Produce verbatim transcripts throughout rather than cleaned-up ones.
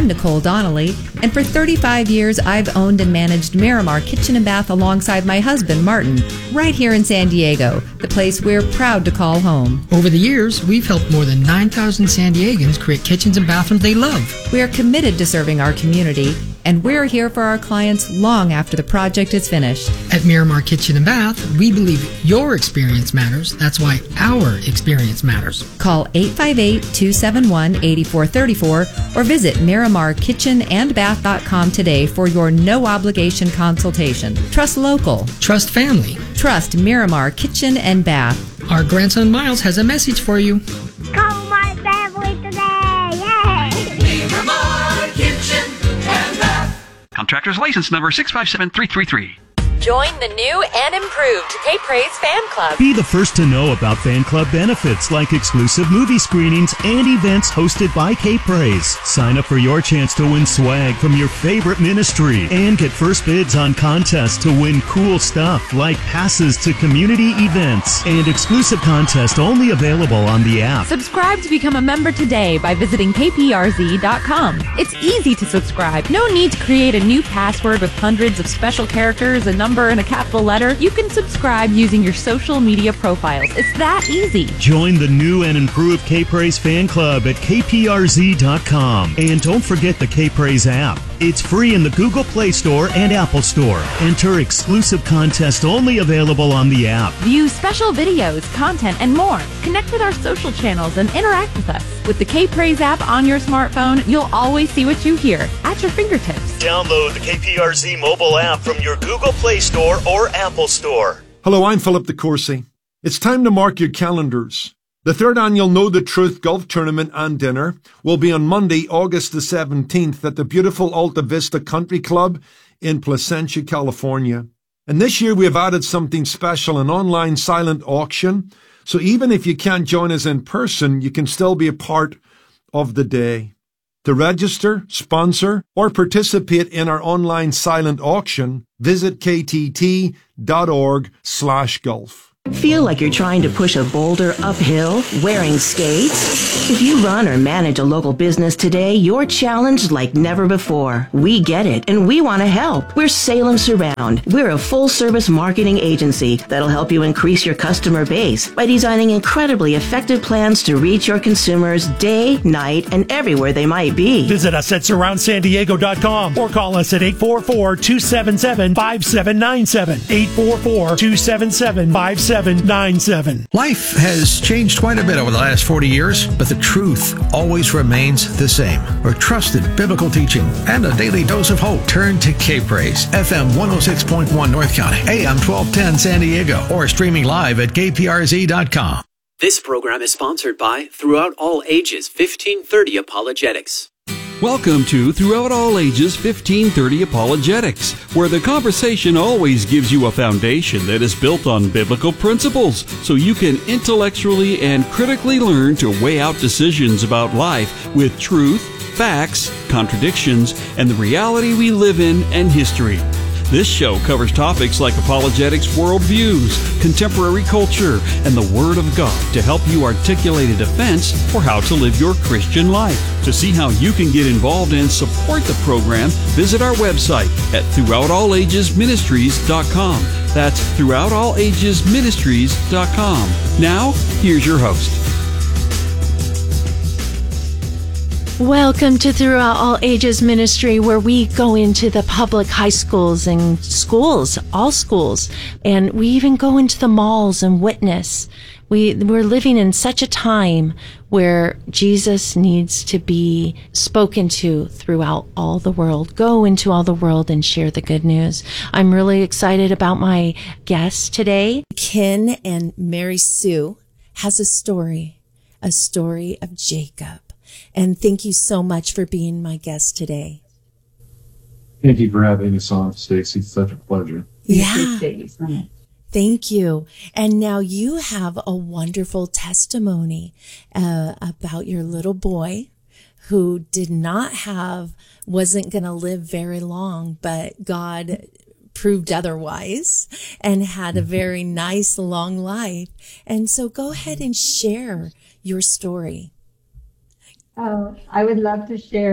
I'm Nicole Donnelly, and for thirty-five years I've owned and managed Miramar Kitchen and Bath alongside my husband, Martin, right here in San Diego, the place we're proud to call home. Over the years, we've helped more than nine thousand San Diegans create kitchens and bathrooms they love. We are committed to serving our community, and we're here for our clients long after the project is finished. At Miramar Kitchen and Bath, we believe your experience matters. That's why our experience matters. Call eight five eight, two seven one, eight four three four or visit miramar kitchen and bath dot com today for your no-obligation consultation. Trust local. Trust family. Trust Miramar Kitchen and Bath. Our grandson Miles has a message for you. Call my family today! Yay! Miramar Kitchen and Bath. Contractor's license number six five seven three three three. Join the new and improved K-Praise Fan Club. Be the first to know about fan club benefits like exclusive movie screenings and events hosted by K-Praise. Sign up for your chance to win swag from your favorite ministry and get first bids on contests to win cool stuff like passes to community events and exclusive contests only available on the app. Subscribe to become a member today by visiting K P R Z dot com. It's easy to subscribe. No need to create a new password with hundreds of special characters, a number, and a capital letter. You can subscribe using your social media profiles. It's that easy. Join the new and improved K-Praise fan club at K P R Z dot com. And don't forget the K-Praise app. It's free in the Google Play Store and Apple Store. Enter exclusive contests only available on the app. View special videos, content, and more. Connect with our social channels and interact with us. With the K-Praise app on your smartphone, you'll always see what you hear at your fingertips. Download the K P R Z mobile app from your Google Play Store or Apple Store. Hello, I'm Philip DeCourcy. It's time to mark your calendars. The third annual Know the Truth Golf Tournament and Dinner will be on Monday, August the seventeenth at the beautiful Alta Vista Country Club in Placentia, California. And this year we have added something special, an online silent auction. So even if you can't join us in person, you can still be a part of the day. To register, sponsor, or participate in our online silent auction, visit ktt dot org slash golf. Feel like you're trying to push a boulder uphill wearing skates? If you run or manage a local business today, you're challenged like never before. We get it, and we want to help. We're Salem Surround. We're a full-service marketing agency that'll help you increase your customer base by designing incredibly effective plans to reach your consumers day, night, and everywhere they might be. Visit us at surround san diego dot com or call us at eight four four, two seven seven, five seven nine seven. eight four four, two seven seven, five seven nine seven. Life has changed quite a bit over the last forty years, but the truth always remains the same. For trusted biblical teaching and a daily dose of hope, turn to K-Praise, F M one oh six point one North County, A M twelve ten San Diego, or streaming live at K P R Z dot com. This program is sponsored by Throughout All Ages fifteen thirty Apologetics. Welcome to Throughout All Ages fifteen thirty Apologetics, where the conversation always gives you a foundation that is built on biblical principles, so you can intellectually and critically learn to weigh out decisions about life with truth, facts, contradictions, and the reality we live in and history. This show covers topics like apologetics worldviews, contemporary culture, and the Word of God to help you articulate a defense for how to live your Christian life. To see how you can get involved and support the program, visit our website at throughout all ages ministries dot com. That's throughout all ages ministries dot com. Now, here's your host. Welcome to Throughout All Ages Ministry, where we go into the public high schools and schools, all schools, and we even go into the malls and witness. We, we're living in such a time where Jesus needs to be spoken to throughout all the world. Go into all the world and share the good news. I'm really excited about my guests today. Ken and Mary Sue has a story, a story of Jacob. And thank you so much for being my guest today. Thank you for having us on, Stacy. It's such a pleasure. Yeah. Thank you. And now you have a wonderful testimony uh, about your little boy who did not have, wasn't going to live very long, but God proved otherwise and had a very nice long life. And so go ahead and share your story. Oh, I would love to share.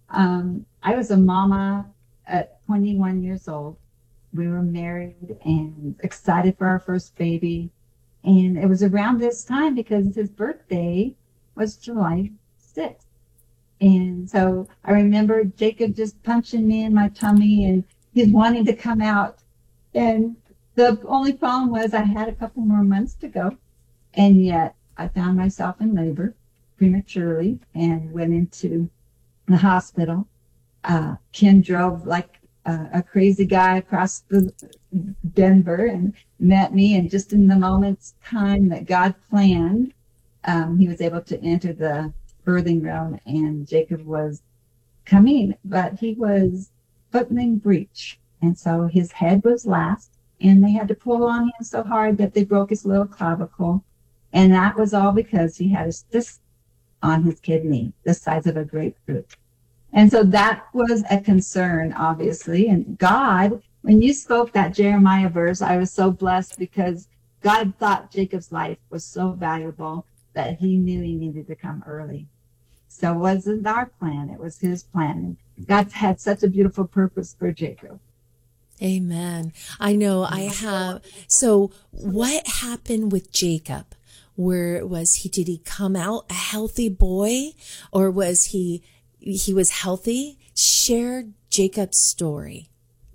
Um, I was a mama at twenty-one years old. We were married and excited for our first baby. And it was around this time because his birthday was July sixth. And so I remember Jacob just punching me in my tummy and he's wanting to come out. And the only problem was I had a couple more months to go. And yet I found myself in labor prematurely and went into the hospital. Uh, Ken drove like uh, a crazy guy across the Denver and met me. And just in the moment's time that God planned, um, he was able to enter the birthing room, and Jacob was coming, but he was footling breech. And so his head was last, and they had to pull on him so hard that they broke his little clavicle. And that was all because he had a cyst on his kidney, the size of a grapefruit. And so that was a concern, obviously. And God, when you spoke that Jeremiah verse, I was so blessed because God thought Jacob's life was so valuable that he knew he needed to come early. So it wasn't our plan, it was his plan. And God had such a beautiful purpose for Jacob. Amen. I know I have. So what happened with Jacob? Where was he, did he come out a healthy boy, or was he, he was healthy? Share Jacob's story.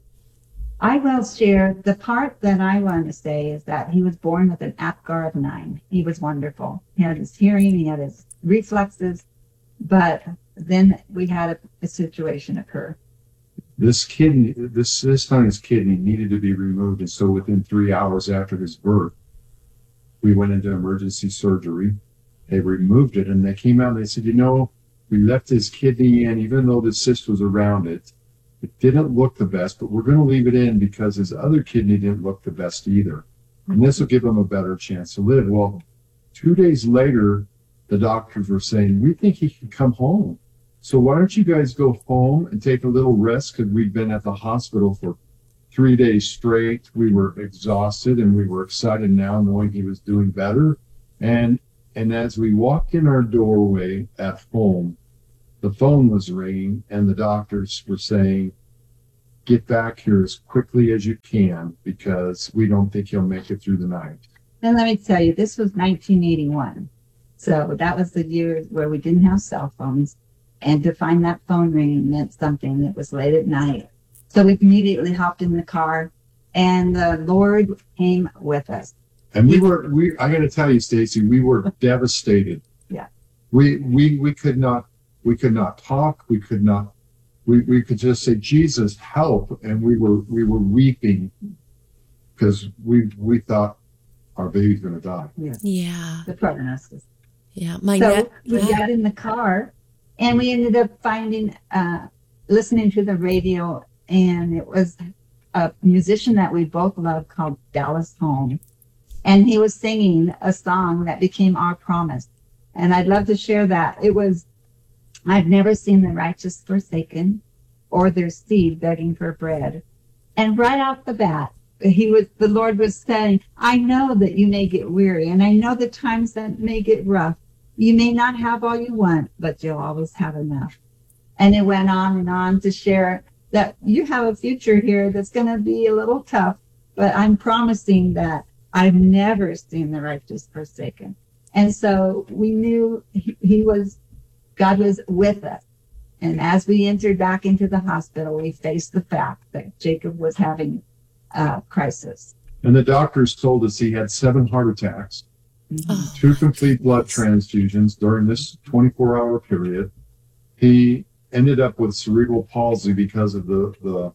I will share the part that I want to say is that he was born with an APGAR of nine. He was wonderful. He had his hearing, he had his reflexes, but then we had a, a situation occur. This kidney, this cyst on his kidney needed to be removed, and so within three hours after his birth, we went into emergency surgery. They removed it, and they came out and they said, you know, we left his kidney in, even though the cyst was around it. It didn't look the best, but we're going to leave it in because his other kidney didn't look the best either. And this will give him a better chance to live. Well, two days later, the doctors were saying, we think he can come home. So why don't you guys go home and take a little rest? Because we'd been at the hospital for three days straight. We were exhausted, and we were excited now knowing he was doing better. And and as we walked in our doorway at home, the phone was ringing, and the doctors were saying, get back here as quickly as you can because we don't think he'll make it through the night. And let me tell you, this was nineteen eighty-one. So that was the year where we didn't have cell phones. And to find that phone ringing meant something. It was late at night. So we immediately hopped in the car, and the Lord came with us. And we were, we, I got to tell you, Stacy, we were devastated. Yeah. We, we, we could not, we could not talk. We could not, we, we could just say, Jesus, help. And we were, we were weeping because we, we thought our baby's going to die. Yeah. Yeah. The prognosis. Yeah. My so ne- we yeah. got in the car, and we ended up finding, uh, listening to the radio, and it was a musician that we both loved called Dallas Holm. And he was singing a song that became our promise. And I'd love to share that. It was, I've never seen the righteous forsaken or their seed begging for bread. And right off the bat, he was, the Lord was saying, I know that you may get weary, and I know the times that may get rough. You may not have all you want, but you'll always have enough. And it went on and on to share that you have a future here that's going to be a little tough, but I'm promising that I've never seen the righteous forsaken. And so we knew he, he was, God was with us. And as we entered back into the hospital, we faced the fact that Jacob was having a crisis. And the doctors told us he had seven heart attacks, mm-hmm. two complete blood transfusions during this twenty-four hour period. He ended up with cerebral palsy because of the the,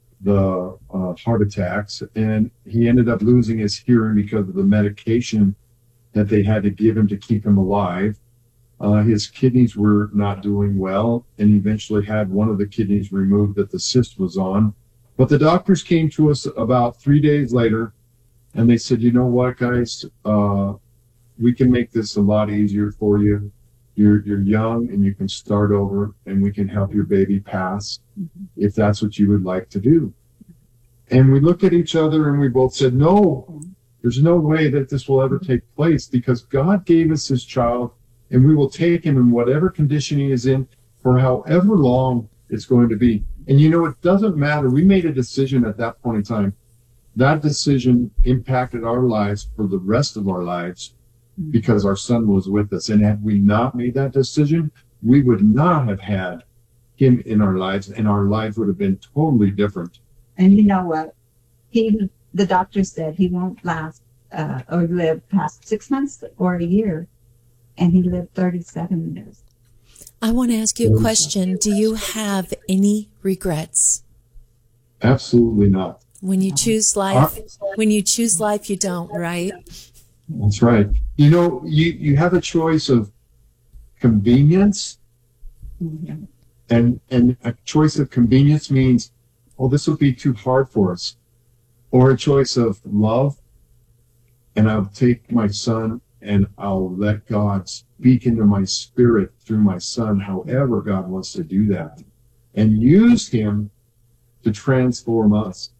the uh, heart attacks, and he ended up losing his hearing because of the medication that they had to give him to keep him alive. Uh, his kidneys were not doing well, and he eventually had one of the kidneys removed that the cyst was on. But the doctors came to us about three days later, and they said, you know what, guys, uh, we can make this a lot easier for you. You're, you're young, and you can start over, and we can help your baby pass mm-hmm. if that's what you would like to do. And we looked at each other, and we both said, no, there's no way that this will ever take place, because God gave us his child, and we will take him in whatever condition he is in. for however long it's going to be. And you know, it doesn't matter. We made a decision at that point in time. That decision impacted our lives for the rest of our lives because our son was with us. And had we not made that decision, we would not have had him in our lives, and our lives would have been totally different. And you know what? He, the doctor said he won't last uh, or live past six months or a year. And he lived thirty-seven years. I want to ask you a question. Do you have any regrets? Absolutely not. When you choose life, when you choose life, you don't, right? That's right. You know, you, you have a choice of convenience, mm-hmm. and and a choice of convenience means, oh, this will be too hard for us. Or a choice of love, and I'll take my son and I'll let God speak into my spirit through my son, however God wants to do that, and use him to transform us.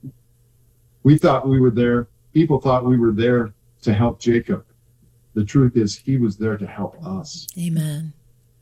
We thought we were there. People thought we were there to help Jacob. The truth is, he was there to help us. Amen.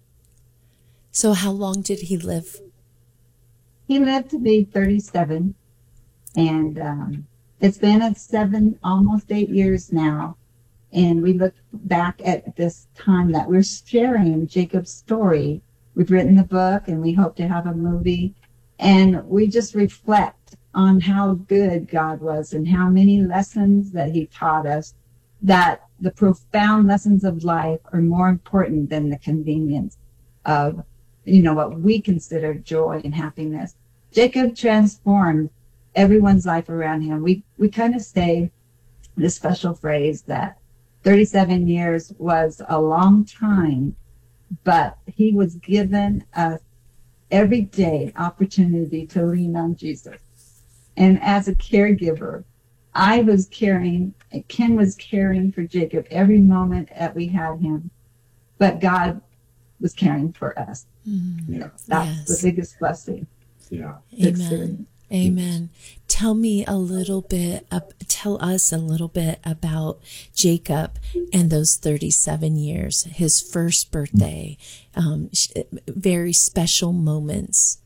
So how long did he live? He lived to be thirty-seven. And um, it's been a seven, almost eight years now. And we look back at this time that we're sharing Jacob's story. We've written the book, and we hope to have a movie. And we just reflect on how good God was and how many lessons that he taught us, that the profound lessons of life are more important than the convenience of, you know, what we consider joy and happiness. Jacob transformed everyone's life around him. We, we kind of say this special phrase that thirty-seven years was a long time, but he was given a every day opportunity to lean on Jesus. And as a caregiver, I was caring, Ken was caring for Jacob every moment that we had him, but God was caring for us. Mm-hmm. Yeah. That's yes. the biggest blessing. Yeah. Amen. Amen. Tell me a little bit, uh, tell us a little bit about Jacob and those thirty-seven years, his first birthday, um, very special moments.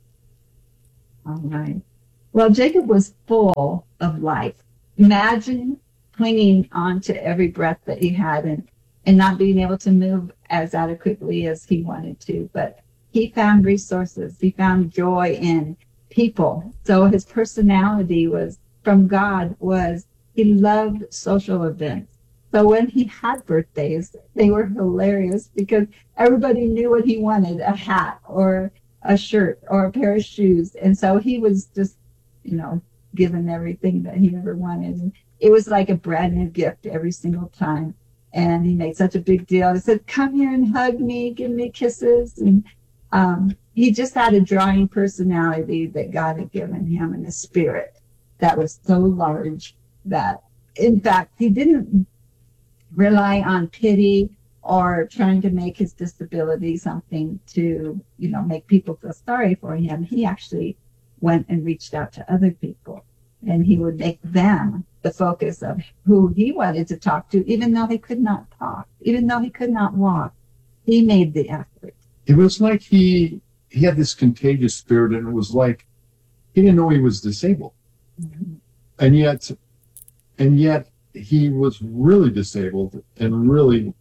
All right. Well, Jacob was full of life. Imagine clinging on to every breath that he had and, and not being able to move as adequately as he wanted to. But he found resources. He found joy in people. So his personality was from God was he loved social events. So when he had birthdays, they were hilarious because everybody knew what he wanted, a hat or a shirt or a pair of shoes. And so he was just, you know, given everything that he ever wanted. And it was like a brand new gift every single time. And he made such a big deal. He said, come here and hug me, give me kisses. And um, he just had a drawing personality that God had given him in a spirit that was so large that, in fact, he didn't rely on pity or trying to make his disability something to, you know, make people feel sorry for him. He actually went and reached out to other people, and he would make them the focus of who he wanted to talk to, even though he could not talk, even though he could not walk. He made the effort. It was like he he had this contagious spirit, and it was like he didn't know he was disabled. Mm-hmm. And yet, and yet he was really disabled and really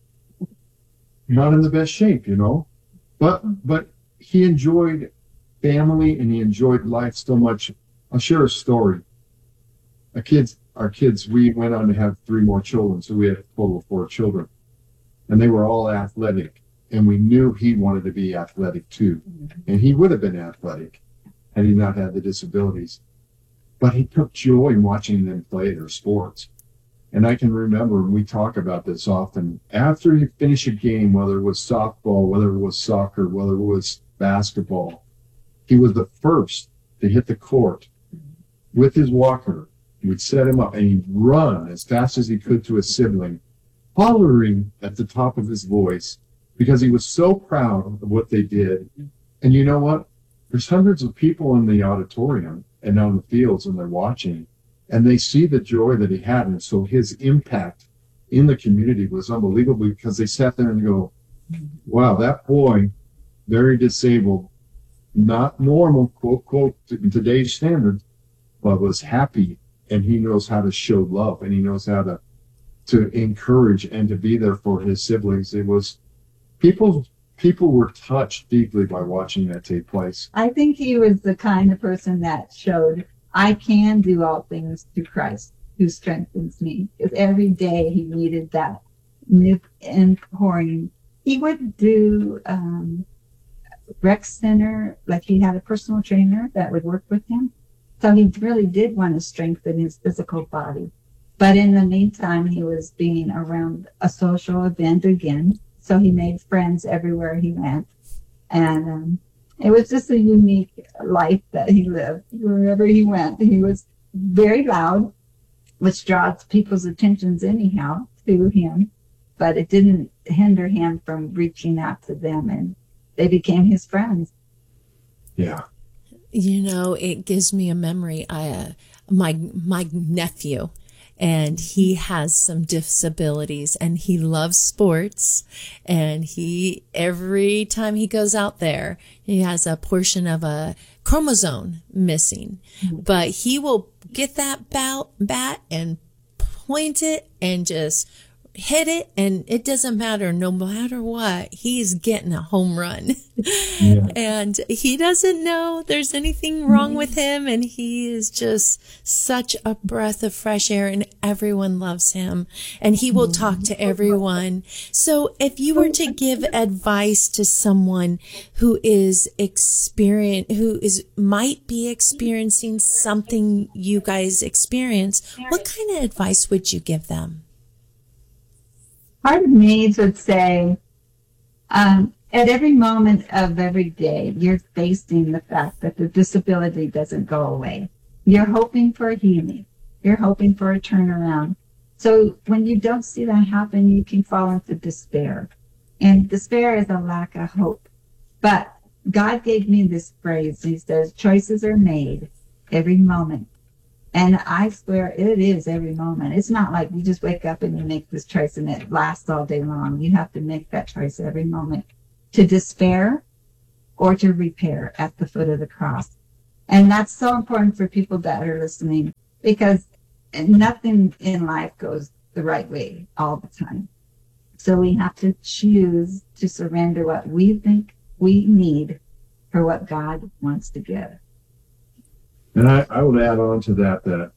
not in the best shape, you know. But but he enjoyed family and he enjoyed life so much. I'll share a story. Our kids, our kids, we went on to have three more children, so we had a total of four children, and they were all athletic. And we knew he wanted to be athletic too, and he would have been athletic had he not had the disabilities. But he took joy in watching them play their sports. And I can remember, and we talk about this often, after you finish a game, whether it was softball, whether it was soccer, whether it was basketball, he was the first to hit the court with his walker. He would set him up, and he'd run as fast as he could to his sibling, hollering at the top of his voice, because he was so proud of what they did. And you know what? There's hundreds of people in the auditorium and on the fields, and they're watching, and they see the joy that he had. And so his impact in the community was unbelievable, because they sat there and go, wow, that boy very disabled, not normal, quote, quote, in today's standards, but was happy. And he knows how to show love, and he knows how to, to encourage and to be there for his siblings. It was, people, people were touched deeply by watching that take place. I think he was the kind of person that showed, I can do all things through Christ who strengthens me. Because every day he needed that new pouring. He would do um, rec center, like he had a personal trainer that would work with him. So he really did want to strengthen his physical body. But in the meantime, he was being around a social event again. So he made friends everywhere he went. And um, it was just a unique life that he lived. Wherever he went, he was very loud, which draws people's attentions anyhow to him. But it didn't hinder him from reaching out to them, and they became his friends. Yeah. You know, it gives me a memory. I, uh, my, my nephew, and he has some disabilities, and he loves sports, and he, every time he goes out there, he has a portion of a chromosome missing, mm-hmm. but he will get that bat, bat and point it and just hit it, and it doesn't matter. No matter what, he's getting a home run. Yeah. And he doesn't know there's anything wrong with him, and he is just such a breath of fresh air, and everyone loves him, and he will talk to everyone. So if you were to give advice to someone who is experience who is might be experiencing something you guys experience, what kind of advice would you give them? Part of me would say, um, at every moment of every day, you're facing the fact that the disability doesn't go away. You're hoping for a healing. You're hoping for a turnaround. So when you don't see that happen, you can fall into despair. And despair is a lack of hope. But God gave me this phrase. He says, choices are made every moment. And I swear it is every moment. It's not like you just wake up and you make this choice and it lasts all day long. You have to make that choice every moment to despair or to repair at the foot of the cross. And that's so important for people that are listening, because nothing in life goes the right way all the time. So we have to choose to surrender what we think we need for what God wants to give. And I, I would add on to that that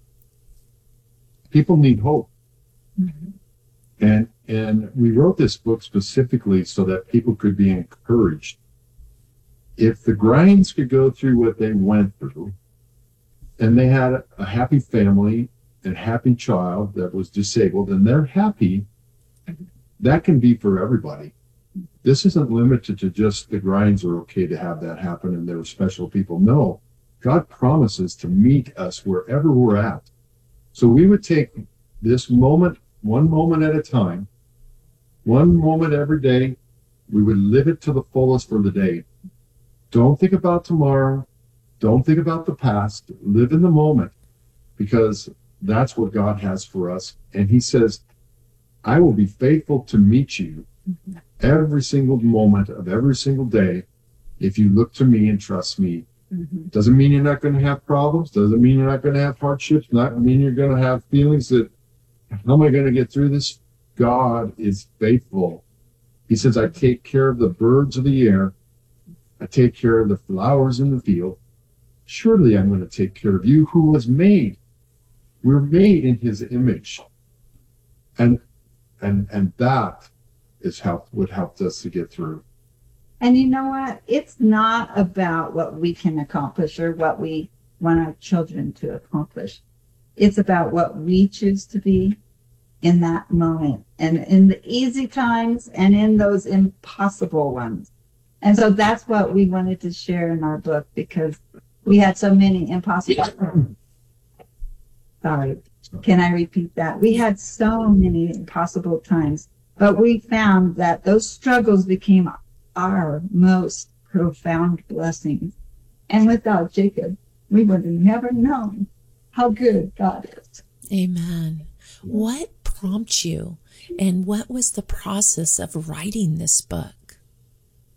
people need hope. Mm-hmm. And and we wrote this book specifically so that people could be encouraged. If the Grinds could go through what they went through, and they had a happy family and happy child that was disabled, and they're happy, that can be for everybody. This isn't limited to just the Grinds are okay to have that happen and they're special people. No. God promises to meet us wherever we're at. So we would take this moment, one moment at a time, one moment every day. We would live it to the fullest for the day. Don't think about tomorrow. Don't think about the past. Live in the moment, because that's what God has for us. And he says, I will be faithful to meet you every single moment of every single day if you look to me and trust me. Mm-hmm. Doesn't mean you're not going to have problems. Doesn't mean you're not going to have hardships. Not mean you're going to have feelings that, how am I going to get through this? God is faithful. He says, I take care of the birds of the air. I take care of the flowers in the field. Surely I'm going to take care of you who was made. We're made in his image. And, and, and that is how, what helped us to get through. And you know what? It's not about what we can accomplish or what we want our children to accomplish. It's about what we choose to be in that moment, and in the easy times and in those impossible ones. And so that's what we wanted to share in our book, because we had so many impossible. Sorry. Can I repeat that? We had so many impossible times, but we found that those struggles became our most profound blessings. And without Jacob, we would have never known how good God is. Amen. What prompted you, and what was the process of writing this book?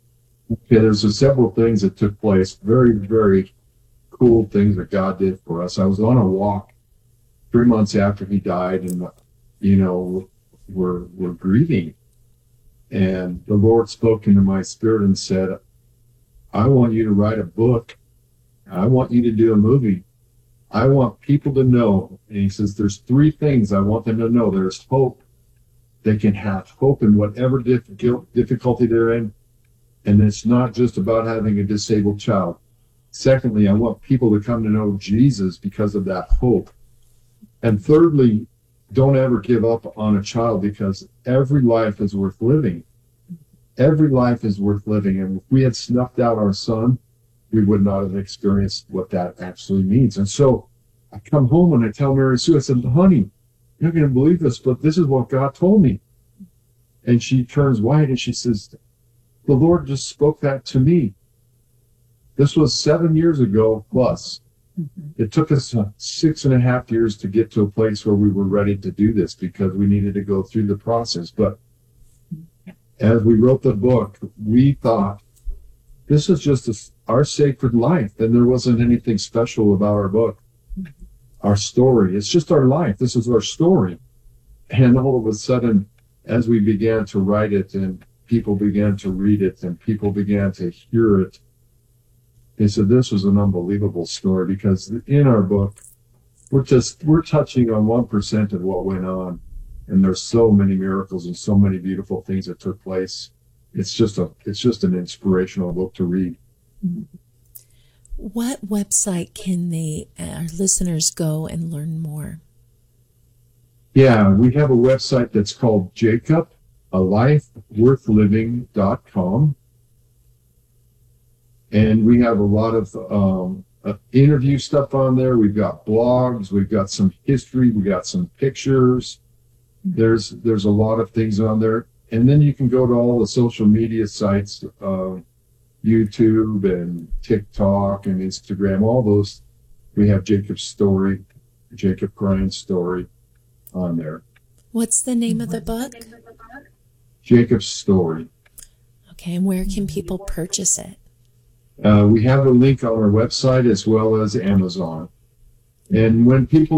Okay, there's a several things that took place, very, very cool things that God did for us. I was on a walk three months after he died, and, you know, we're, we're grieving. And the Lord spoke into my spirit and said, I want you to write a book. I want you to do a movie. I want people to know. And he says, there's three things I want them to know. There's hope. They can have hope in whatever difficulty they're in. And it's not just about having a disabled child. Secondly, I want people to come to know Jesus because of that hope. And thirdly, don't ever give up on a child, because every life is worth living. Every life is worth living. And if we had snuffed out our son, we would not have experienced what that actually means. And so I come home and I tell Mary Sue, I said, honey, you're not going to believe this, but this is what God told me. And she turns white and she says, the Lord just spoke that to me. This was seven years ago plus. Mm-hmm. It took us uh, six and a half years to get to a place where we were ready to do this, because we needed to go through the process. But as we wrote the book, we thought, this is just a, our sacred life. And there wasn't anything special about our book, our story. It's just our life. This is our story. And all of a sudden, as we began to write it and people began to read it and people began to hear it, they said this was an unbelievable story, because in our book, we're just, we're touching on one percent of what went on. And there's so many miracles and so many beautiful things that took place. It's just a, it's just an inspirational book to read. What website can they, our listeners, go and learn more? Yeah, we have a website that's called Jacob, a life worth living dot com. And we have a lot of um, uh, interview stuff on there. We've got blogs. We've got some history. We got some pictures. There's there's a lot of things on there. And then you can go to all the social media sites, uh, YouTube and TikTok and Instagram, all those. We have Jacob's story, Jacob Grine's story on there. What's the name of the book? Jacob's Story. Okay, and where can people purchase it? Uh, we have a link on our website as well as Amazon. And when people